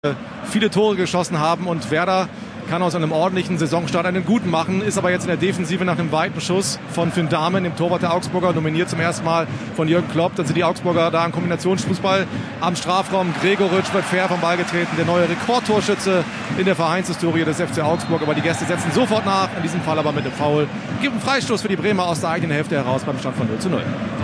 viele Tore geschossen haben, und Werder kann aus einem ordentlichen Saisonstart einen guten machen, ist aber jetzt in der Defensive nach einem weiten Schuss von Finn Dahmen, dem Torwart der Augsburger, nominiert zum ersten Mal von Jürgen Klopp. Dann sind die Augsburger da im Kombinationsfußball am Strafraum. Gregoritsch wird fair vom Ball getreten, der neue Rekordtorschütze in der Vereinshistorie des FC Augsburg. Aber die Gäste setzen sofort nach, in diesem Fall aber mit einem Foul. Gibt einen Freistoß für die Bremer aus der eigenen Hälfte heraus beim Stand von 0:0.